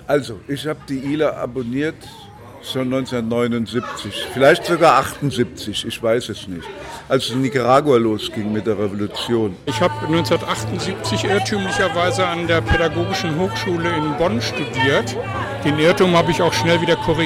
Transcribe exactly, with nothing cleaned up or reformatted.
Also, ich habe die I L A abonniert schon neunzehnhundertneunundsiebzig, vielleicht sogar achtundsiebzig, ich weiß es nicht, als es in Nicaragua losging mit der Revolution. Ich habe neunzehnhundertachtundsiebzig irrtümlicherweise an der Pädagogischen Hochschule in Bonn studiert. Den Irrtum habe ich auch schnell wieder korrigiert.